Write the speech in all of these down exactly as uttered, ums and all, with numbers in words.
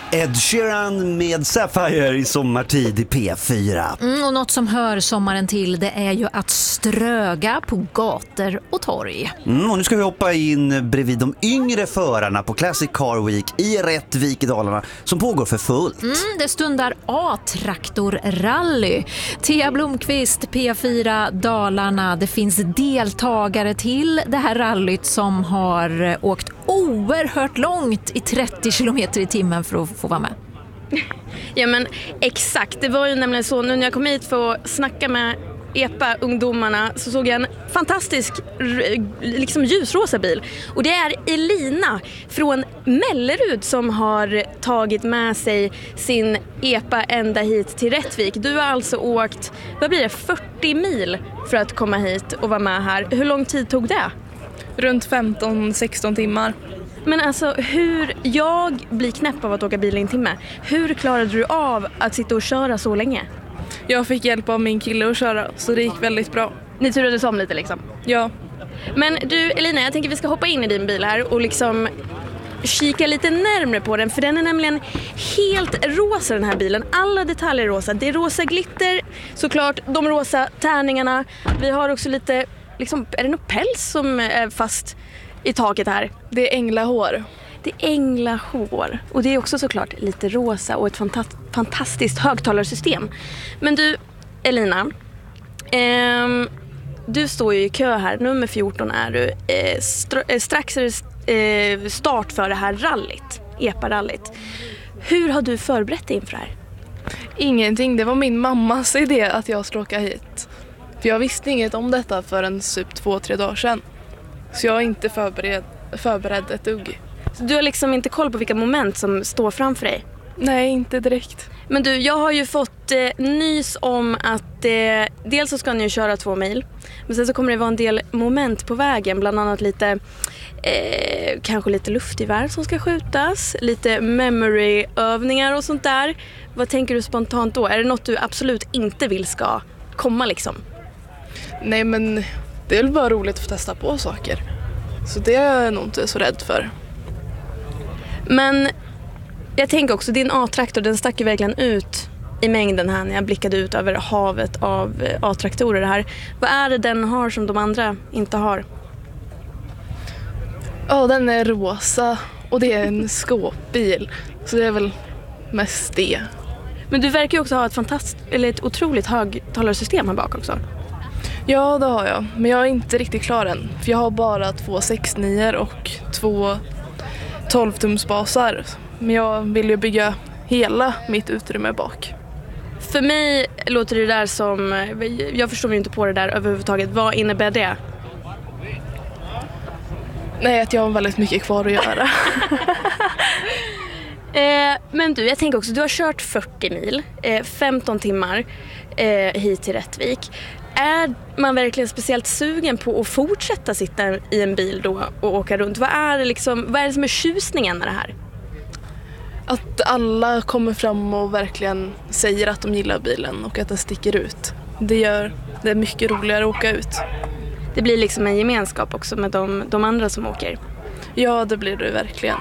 Ed Sheeran med Sapphire i sommartid i P fyra. Mm, och något som hör sommaren till, det är ju att ströga på gator och torg. Mm, och nu ska vi hoppa in bredvid de yngre förarna på Classic Car Week i Rättvik i Dalarna som pågår för fullt. Mm, det stundar A-traktorrally. Thea Blomqvist, P fyra Dalarna. Det finns deltagare till det här rallyt som har åkt oerhört långt i trettio kilometer i timmen för att få vara med. Ja men exakt, det var ju nämligen så nu när jag kom hit för att snacka med E P A-ungdomarna så såg jag en fantastisk liksom ljusrosa bil. Och det är Elina från Mellerud som har tagit med sig sin E P A ända hit till Rättvik. Du har alltså åkt, vad blir det, fyrtio mil för att komma hit och vara med här. Hur lång tid tog det? Runt femton sexton timmar. Men alltså, hur jag blir knäpp av att åka bil i en timme. Hur klarade du av att sitta och köra så länge? Jag fick hjälp av min kille att köra, så det gick väldigt bra. Ni turades om lite liksom? Ja. Men du Elina, jag tänker vi ska hoppa in i din bil här och liksom kika lite närmare på den. För den är nämligen helt rosa, den här bilen. Alla detaljer är rosa. Det är rosa glitter, såklart, de rosa tärningarna. Vi har också lite, liksom, är det något päls som är fast i taket här? Det är änglahår. Det är änglahår. Och det är också såklart lite rosa och ett fantast- fantastiskt högtalarsystem. Men du, Elina, ehm, du står ju i kö här. Nummer fjorton är du. Eh, str- strax är det eh, start för det här rallyt, E P A-rallyt. Hur har du förberett dig inför det här? Ingenting, det var min mammas idé att jag skulle åka hit. För jag visste inget om detta förrän typ två, tre dagar sedan. Så jag är inte förberedd, förberedd ett dugg. Så du har liksom inte koll på vilka moment som står framför dig? Nej, inte direkt. Men du, jag har ju fått eh, nys om att eh, dels så ska ni ju köra två mil. Men sen så kommer det vara en del moment på vägen. Bland annat lite, eh, kanske lite luftgevär som ska skjutas. Lite memory-övningar och sånt där. Vad tänker du spontant då? Är det något du absolut inte vill ska komma liksom? Nej, men det är väl bara roligt att få testa på saker. Så det är jag nog inte så rädd för. Men jag tänker också, din A-traktor, den stack ju verkligen ut i mängden här när jag blickade ut över havet av A-traktorer här. Vad är det den har som de andra inte har? Ja, den är rosa och det är en skåpbil. Så det är väl mest det. Men du verkar ju också ha ett fantastiskt, eller ett otroligt högtalarsystem här bak också. Ja, det har jag. Men jag är inte riktigt klar än. För jag har bara två sex nio och två tolv-tumsbasar. Men jag vill ju bygga hela mitt utrymme bak. För mig låter det där som... Jag förstår mig inte på det där överhuvudtaget. Vad innebär det? Nej, att jag har väldigt mycket kvar att göra. eh, men du, jag tänker också, du har kört fyrtio mil, eh, femton timmar eh, hit till Rättvik. Är man verkligen speciellt sugen på att fortsätta sitta i en bil då och åka runt? Vad är det, liksom, vad är det som är tjusningen med det här? Att alla kommer fram och verkligen säger att de gillar bilen och att den sticker ut. Det gör det mycket roligare att åka ut. Det blir liksom en gemenskap också med de, de andra som åker. Ja, det blir det verkligen.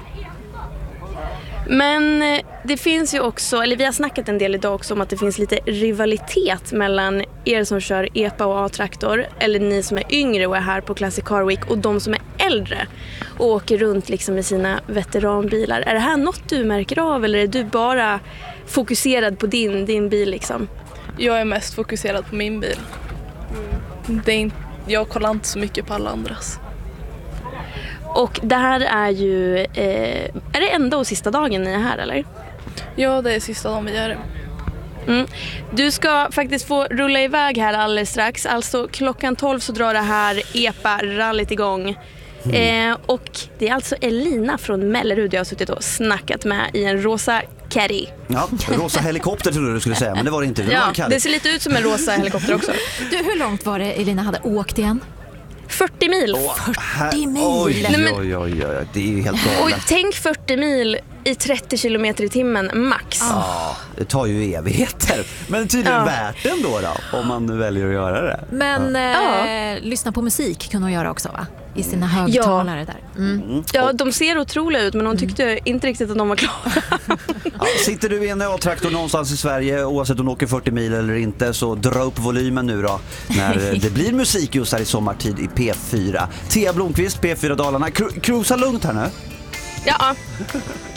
Men det finns ju också, eller vi har snackat en del idag också om att det finns lite rivalitet mellan er som kör E P A och A-traktor, eller ni som är yngre och är här på Classic Car Week, och de som är äldre och åker runt liksom med sina veteranbilar. Är det här något du märker av, eller är du bara fokuserad på din, din bil liksom? Jag är mest fokuserad på min bil. Mm. Det är inte, jag kollar inte så mycket på alla andras. Och det här är ju, eh, är det enda och sista dagen ni är här, eller? Ja, det är sista dagen vi är det. Mm. Du ska faktiskt få rulla iväg här alldeles strax. Alltså klockan tolv så drar det här E P A-rallyt igång. Mm. Eh, och det är alltså Elina från Mellerud jag har suttit och snackat med i en rosa caddy. Ja, rosa helikopter tror du skulle säga, men det var det inte. Det, ja, var det ser lite ut som en rosa helikopter också. Du, hur långt var det Elina hade åkt igen? fyrtio mil. Oh, fyrtio mil. Oj, Nej, men, oj, oj, oj, det är ju helt galet. Och tänk fyrtio mil i trettio kilometer i timmen max. Ja, ah, det tar ju evigheter. Men tydligen ja. värt ändå då, om man väljer att göra det. Men ja. eh, lyssna på musik kunde hon göra också, va? i sina högtalare där. Mm. Ja, de ser otroliga ut, men hon tyckte mm. inte riktigt att de var klara. Ja, sitter du i en A-traktor någonstans i Sverige, oavsett om du åker fyrtio mil eller inte, så dra upp volymen nu då, när det blir musik just här i sommartid i P fyra. Thea Blomqvist, P fyra Dalarna. Cruisa lugnt här nu. Ja.